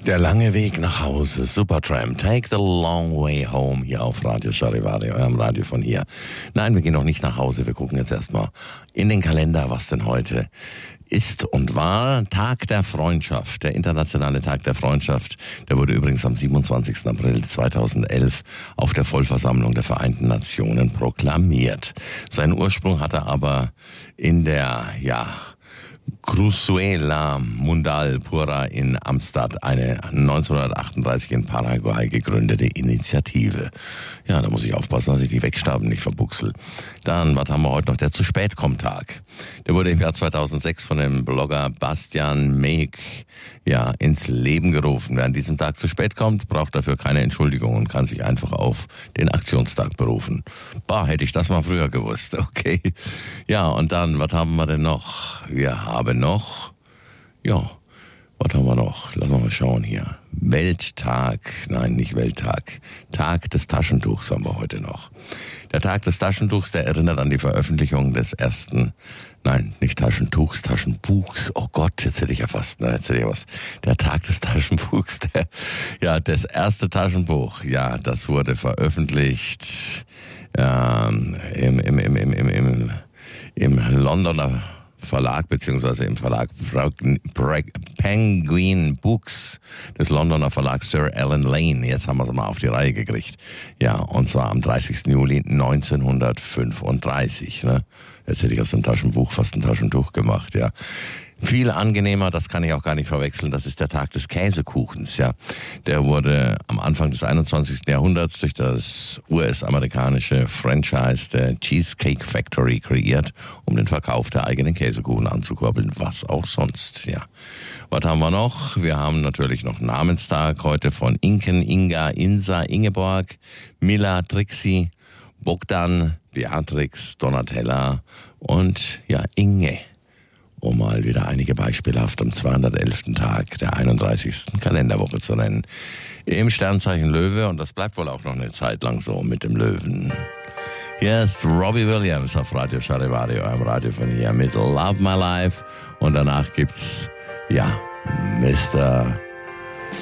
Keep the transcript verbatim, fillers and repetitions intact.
Der lange Weg nach Hause, Supertramp, Take the Long Way Home, hier auf Radio Charivari, eurem Radio von hier. Nein, wir gehen noch nicht nach Hause, wir gucken jetzt erstmal in den Kalender, was denn heute ist und war. Tag der Freundschaft, der internationale Tag der Freundschaft, der wurde übrigens am siebenundzwanzigsten April zweitausendelf auf der Vollversammlung der Vereinten Nationen proklamiert. Seinen Ursprung hat er aber in der, ja, Cruzuela Mundal Pura in Amstad, eine neunzehnhundertachtunddreißig in Paraguay gegründete Initiative. Ja, da muss ich aufpassen, dass ich die Wegstaben nicht verbuchsel. Dann, was haben wir heute noch? Der Zu-Spät-Kommt-Tag. Der wurde im Jahr zweitausendsechs von dem Blogger Bastian Meek ja, ins Leben gerufen. Wer an diesem Tag zu spät kommt, braucht dafür keine Entschuldigung und kann sich einfach auf den Aktionstag berufen. Bah, hätte ich das mal früher gewusst, okay. Ja, und dann, was haben wir denn noch? Wir haben noch, ja, was haben wir noch? Lass mal schauen hier. Welttag, nein, nicht Welttag. Tag des Taschentuchs haben wir heute noch. Der Tag des Taschentuchs, der erinnert an die Veröffentlichung des ersten, nein, nicht Taschentuchs, Taschenbuchs. Oh Gott, jetzt hätte ich ja fast, ne, jetzt hätte ich ja was. Der Tag des Taschenbuchs, der, ja, das erste Taschenbuch, ja, das wurde veröffentlicht ähm, im, im, im, im, im, im, im Londoner Verlag, beziehungsweise im Verlag Penguin Books des Londoner Verlags Sir Alan Lane. Jetzt haben wir es mal auf die Reihe gekriegt. Ja, und zwar am dreißigsten Juli neunzehnhundertfünfunddreißig. Ne? Jetzt hätte ich aus dem Taschenbuch fast ein Taschentuch gemacht, ja. Viel angenehmer, das kann ich auch gar nicht verwechseln, das ist der Tag des Käsekuchens, ja. Der wurde am Anfang des einundzwanzigsten Jahrhunderts durch das U S-amerikanische Franchise der Cheesecake Factory kreiert, um den Verkauf der eigenen Käsekuchen anzukurbeln, was auch sonst, ja. Was haben wir noch? Wir haben natürlich noch Namenstag heute von Inken, Inga, Insa, Ingeborg, Mila, Trixi, Bogdan, Beatrix, Donatella und ja, Inge. Um mal wieder einige beispielhaft am zweihundertelften Tag der einunddreißigsten Kalenderwoche zu nennen. Im Sternzeichen Löwe, und das bleibt wohl auch noch eine Zeit lang so mit dem Löwen. Hier ist Robbie Williams auf Radio Charivari, eurem Radio von hier mit Love My Life. Und danach gibt's, ja, Mister